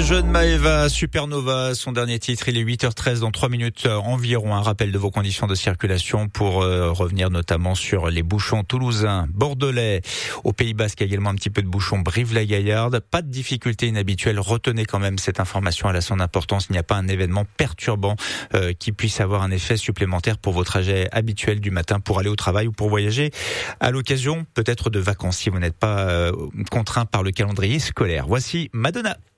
jeune Maëva Supernova, son dernier titre, il est 8h13 dans 3 minutes environ. Un rappel de vos conditions de circulation pour revenir notamment sur les bouchons toulousains, bordelais. Au Pays Basque, il y a également un petit peu de bouchons Brive-la-Gaillarde. Pas de difficultés inhabituelles. Retenez quand même cette information, elle a son importance. Il n'y a pas un événement perturbant qui puisse avoir un effet supplémentaire pour vos trajets habituels du matin pour aller au travail ou pour voyager à l'occasion peut-être de vacances si vous n'êtes pas contraint par le calendrier scolaire. Voici Madonna.